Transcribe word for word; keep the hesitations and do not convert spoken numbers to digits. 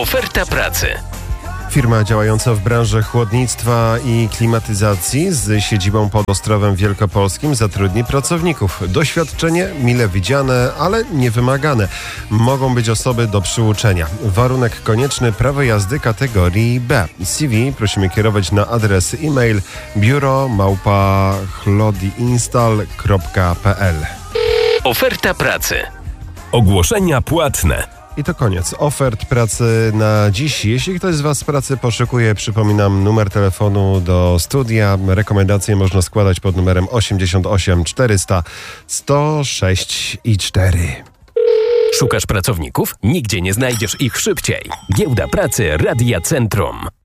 Oferta pracy. Firma działająca w branży chłodnictwa i klimatyzacji z siedzibą pod Ostrowem Wielkopolskim zatrudni pracowników. Doświadczenie mile widziane, ale nie wymagane. Mogą być osoby do przyuczenia. Warunek konieczny: prawo jazdy kategorii B. C V prosimy kierować na adres e-mail biuro małpa chlodiinstal kropka p l. Oferta pracy. Ogłoszenia płatne. I to koniec ofert pracy na dziś. Jeśli ktoś z Was pracy poszukuje, przypominam numer telefonu do studia. Rekomendacje można składać pod numerem osiemdziesiąt osiem czterysta sto sześć i cztery. Szukasz pracowników? Nigdzie nie znajdziesz ich szybciej. Giełda Pracy Radia Centrum.